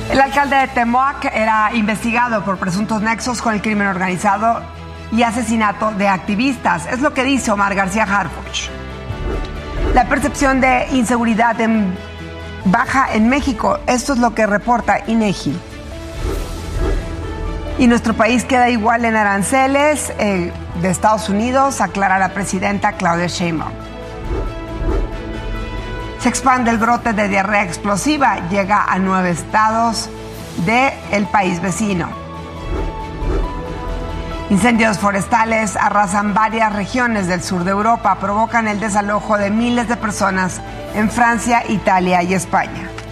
El alcalde de Temoac era investigado por presuntos nexos con el crimen organizado y asesinato de activistas. Es lo que dice Omar García Harfuch. La percepción de inseguridad baja en México. Esto es lo que reporta INEGI. Y nuestro país queda igual en aranceles de Estados Unidos, aclara la presidenta Claudia Sheinbaum. Se expande el brote de diarrea explosiva, llega a 9 estados del país vecino. Incendios forestales arrasan varias regiones del sur de Europa, provocan el desalojo de miles de personas en Francia, Italia y España.